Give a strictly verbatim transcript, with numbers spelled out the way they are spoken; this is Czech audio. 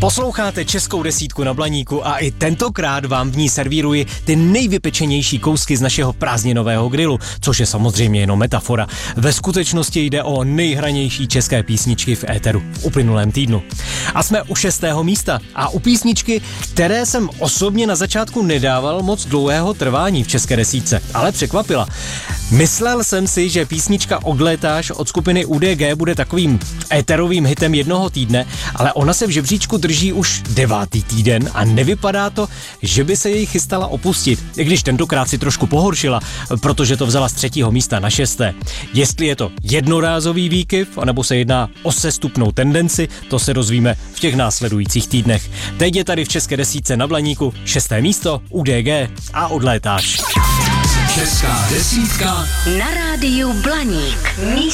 Posloucháte Českou desítku na Blaníku a i tentokrát vám v ní servíruji ty nejvypečenější kousky z našeho prázdninového grilu, což je samozřejmě jenom metafora. Ve skutečnosti jde o nejhranější české písničky v éteru v uplynulém týdnu. A jsme u šestého místa a u písničky, které jsem osobně na začátku nedával moc dlouhého trvání v české desítce, ale překvapila. Myslel jsem si, že písnička Odlétáš od skupiny U D G bude takovým éterovým hitem jednoho týdne, ale ona se v žebříčku drží už devátý týden a nevypadá to, že by se jej chystala opustit, i když tentokrát si trošku pohoršila, protože to vzala z třetího místa na šesté. Jestli je to jednorázový výkyv, anebo se jedná o sestupnou tendenci, to se dozvíme v těch následujících týdnech. Teď je tady v české desítce na Blaníku šesté místo U D G a Odlétáš. Česká desítka na rádiu Blaník. Místo